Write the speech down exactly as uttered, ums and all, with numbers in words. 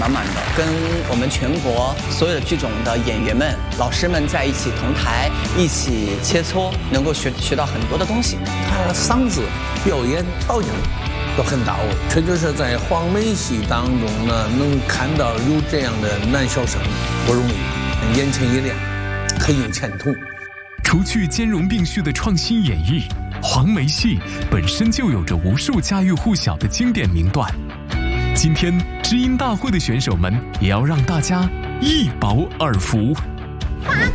满满的，跟我们全国所有的剧种的演员们、老师们在一起同台，一起切磋，能够学学到很多的东西。 他嗓子、表演条件都很大哦，确实是在黄梅戏当中呢，能看到有这样的男小生不容易，眼前一亮，很有前途。 除去兼容并蓄的创新演绎，黄梅戏本身就有着无数家喻户晓的经典名段。今天知音大会的选手们也要让大家一饱耳福。